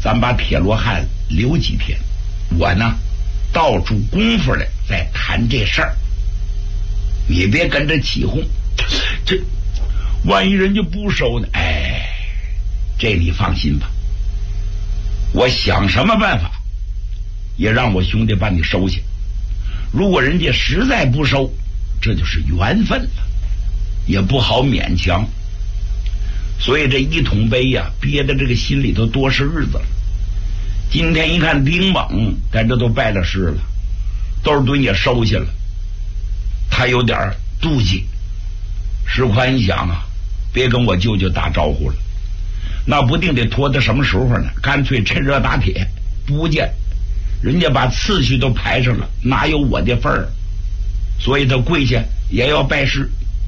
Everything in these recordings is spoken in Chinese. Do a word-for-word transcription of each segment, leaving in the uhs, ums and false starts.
咱把铁罗汉留几天，我呢倒出功夫来再谈这事儿。你别跟着起哄，这万一人家不收呢？哎，这你放心吧，我想什么办法也让我兄弟把你收下。如果人家实在不收，这就是缘分了，也不好勉强。所以这一桶杯呀、啊，憋在这个心里头多是日子了。今天一看丁猛在这都拜了师了，窦尔敦也收下了，他有点妒忌。石宽一想啊，别跟我舅舅打招呼了，那不定得拖到什么时候呢？干脆趁热打铁，不见人家把次序都排上了，哪有我的份儿？所以他跪下也要拜师。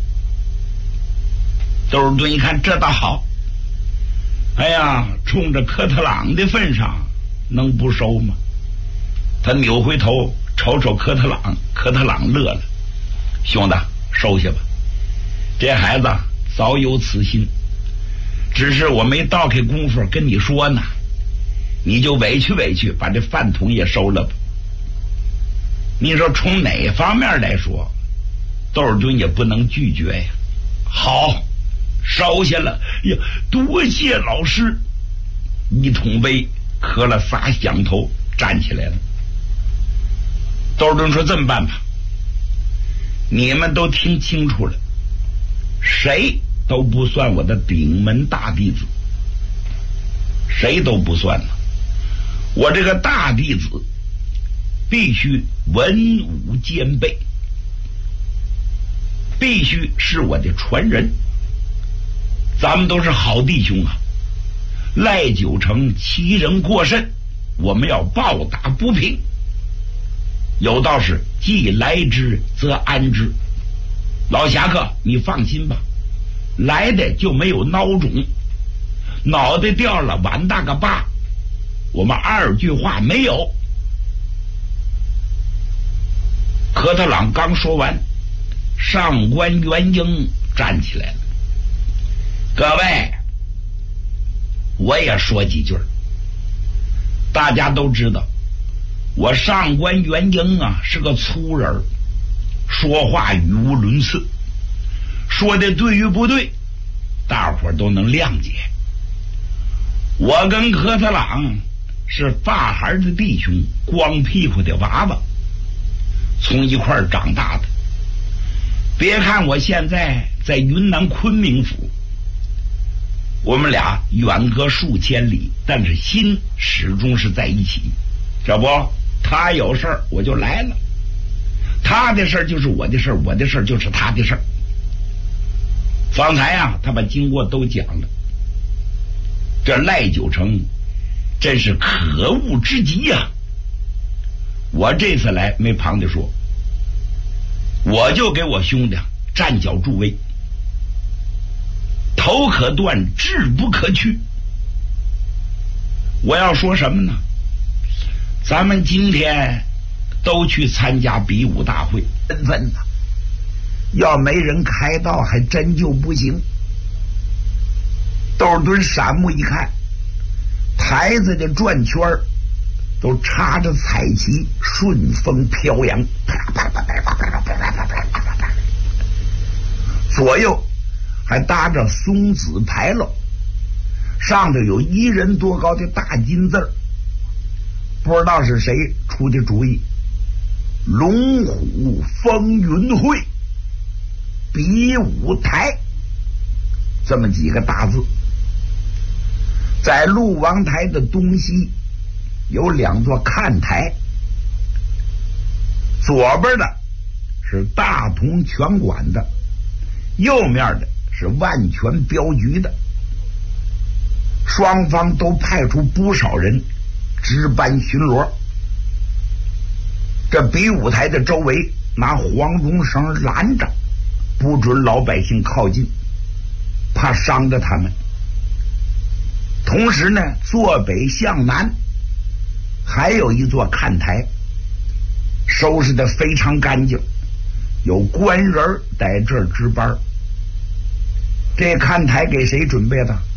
窦尔敦一看这倒好，哎呀，冲着科特朗的份上能不收吗？他扭回头瞅瞅科特朗，科特朗乐了，兄弟收下吧，这孩子早有此心，只是我没倒开功夫跟你说呢，你就委屈委屈，把这饭桶也收了吧。你说从哪方面来说，窦尔敦也不能拒绝呀。好，收下了呀，多谢老师。一桶杯磕了仨响头，站起来了。窦尔敦说这么办吧，你们都听清楚了，谁都不算我的顶门大弟子，谁都不算了。我这个大弟子必须文武兼备，必须是我的传人。咱们都是好弟兄啊，赖九成欺人过甚，我们要报答不平。有道是既来之则安之，老侠客你放心吧，来的就没有孬种，脑袋掉了碗大个疤，我们二句话没有。科特朗刚说完，上官元英站起来了。各位，我也说几句。大家都知道我上官元英啊是个粗人，说话语无伦次，说的对与不对大伙儿都能谅解。我跟科特朗是发孩的弟兄，光屁股的娃娃，从一块儿长大的。别看我现在在云南昆明府，我们俩远隔数千里，但是心始终是在一起。这不，他有事儿我就来了，他的事儿就是我的事儿，我的事儿就是他的事儿。方才啊，他把经过都讲了。这赖九成真是可恶之极呀、啊！我这次来没旁的说，我就给我兄弟站脚助威，头可断，志不可屈。我要说什么呢？咱们今天都去参加比武大会，身份呢，要没人开道，还真就不行。窦尔敦闪目一看，台子的转圈都插着彩旗，顺风飘扬，左右还搭着松子牌楼，上头有一人多高的大金字儿，不知道是谁出的主意。龙虎风云会比武台，这么几个大字。在鹿王台的东西有两座看台，左边的是大同拳馆的，右面的是万全镖局的。双方都派出不少人值班巡逻。这比武台的周围拿黄绒绳拦着，不准老百姓靠近，怕伤着他们。同时呢，坐北向南还有一座看台，收拾得非常干净，有官人在这儿值班。这看台给谁准备的？